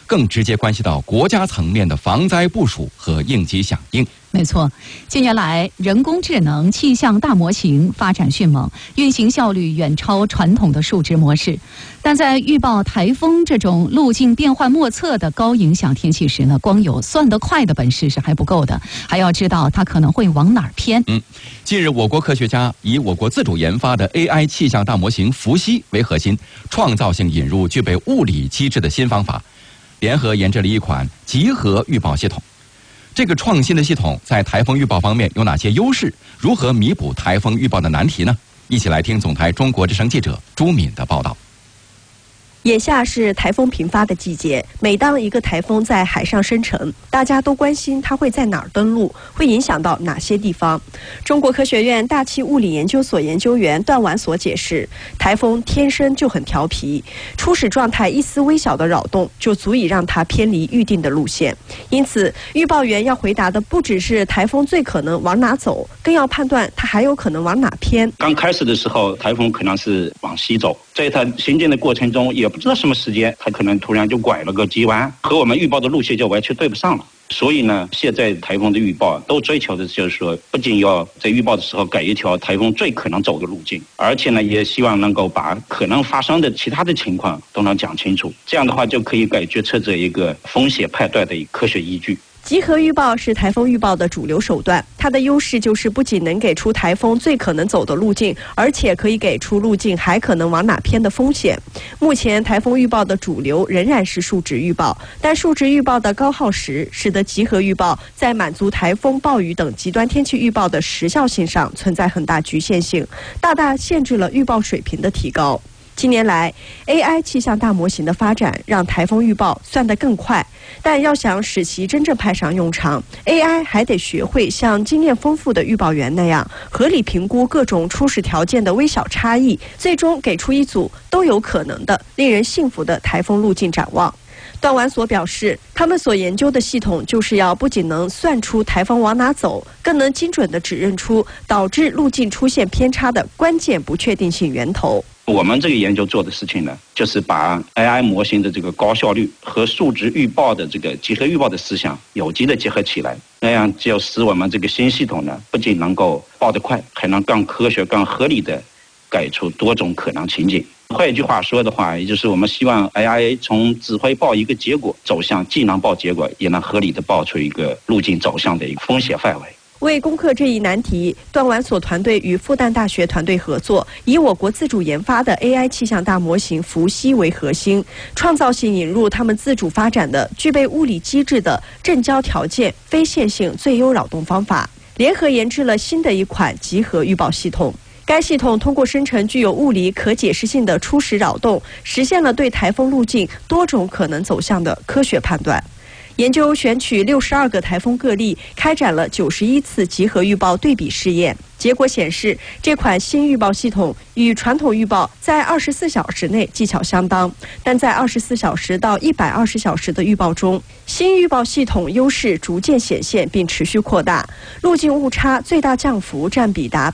更直接关系到国家层面的防灾部署和应急响应。 没错，近年来人工智能气象大模型发展迅猛，运行效率远超传统的数值模式。但在预报台风这种路径变幻莫测的高影响天气时呢，光有算得快的本事是还不够的，还要知道它可能会往哪儿偏。 近日，我国科学家以我国自主研发的 AI 气象大模型伏羲为核心，创造性引入具备物理机制的新方法，联合研制了一款集合预报系统。这个创新的系统在台风预报方面有哪些优势？如何弥补台风预报的难题呢？一起来听总台中国之声记者朱敏的报道。 眼下是台风频发的季节，每当一个台风在海上生成，大家都关心它会在哪儿登陆，会影响到哪些地方。中国科学院大气物理研究所研究员段完所解释，台风天生就很调皮，初始状态一丝微小的扰动就足以让它偏离预定的路线。因此，预报员要回答的不只是台风最可能往哪走，更要判断它还有可能往哪偏。 刚开始的时候，台风可能是往西走，在它行进的过程中，也不知道什么时间，它可能突然就拐了个急弯，和我们预报的路线就完全对不上了。所以呢，现在台风的预报都追求的就是说，不仅要在预报的时候改一条台风最可能走的路径，而且呢，也希望能够把可能发生的其他的情况都能讲清楚。这样的话，就可以给决策者一个风险判断的科学依据。 集合预报是台风预报的主流手段，它的优势就是不仅能给出台风最可能走的路径，而且可以给出路径还可能往哪偏的风险。目前台风预报的主流仍然是数值预报，但数值预报的高耗时，使得集合预报在满足台风、暴雨等极端天气预报的时效性上存在很大局限性，大大限制了预报水平的提高。近年来 AI 气象大模型的发展让台风预报算得更快，但要想使其真正派上用场， AI 还得学会像经验丰富的预报员那样合理评估各种初始条件的微小差异，最终给出一组都有可能的令人信服的台风路径展望。段完所表示，他们所研究的系统就是要不仅能算出台风往哪走，更能精准地指认出导致路径出现偏差的关键不确定性源头。 我们这个研究做的事情呢，就是把 AI 模型的这个高效率和数值预报的这个集合预报的思想有机的结合起来，那样就使我们这个新系统呢，不仅能够报得快，还能更科学、更合理的改出多种可能情景。换一句话说的话，也就是我们希望 AI 从只会报一个结果走向既能报结果，也能合理的报出一个路径走向的一个风险范围。 为攻克这一难题，段完所团队与复旦大学团队合作，以我国自主研发的 AI 气象大模型伏羲为核心，创造性引入他们自主发展的具备物理机制的正交条件非线性最优扰动方法，联合研制了新的一款集合预报系统。该系统通过生成具有物理可解释性的初始扰动，实现了对台风路径多种可能走向的科学判断。研究选取62个台风个例，开展了91次集合预报对比试验。结果显示，这款新预报系统与传统预报在24小时内技巧相当，但在24小时到120小时的预报中，新预报系统优势逐渐显现并持续扩大，路径误差最大降幅占比达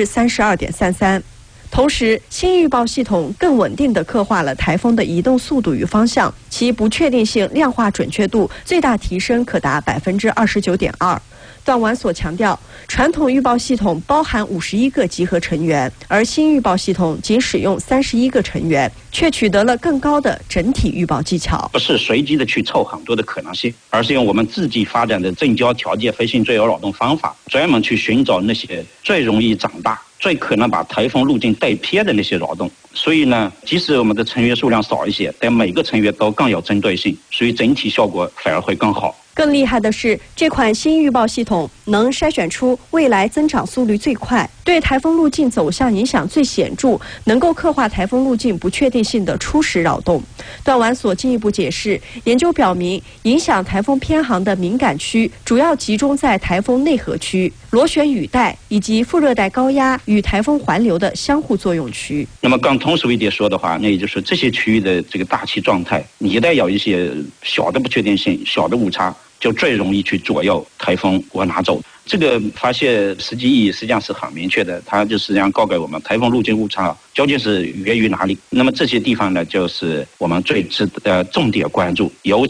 32.33%。同时，新预报系统更稳定地刻画了台风的移动速度与方向，其不确定性量化准确度最大提升可达29.2%。段完所强调，传统预报系统包含51个集合成员，而新预报系统仅使用31个成员，却取得了更高的整体预报技巧。 不是随机的去凑很多的可能性，而是用我们自己发展的正交条件非性最优扰动方法，专门去寻找那些最容易长大、最可能把台风路径带偏的那些扰动。所以呢，即使我们的成员数量少一些，但每个成员都更有针对性，所以整体效果反而会更好。 更厉害的是，这款新预报系统能筛选出未来增长速率最快、对台风路径走向影响最显著、能够刻画台风路径不确定性的初始扰动。段完所进一步解释，研究表明，影响台风偏航的敏感区主要集中在台风内核区、螺旋雨带以及副热带高压与台风环流的相互作用区。 那么更通俗一点说的话，那也就是这些区域的这个大气状态，你一旦有一些小的不确定性、小的误差，就最容易去左右台风往哪走。这个发现实际意义实际上是很明确的，它就实际上告诉我们台风路径误差究竟是源于哪里。那么这些地方呢，就是我们最值得重点关注，尤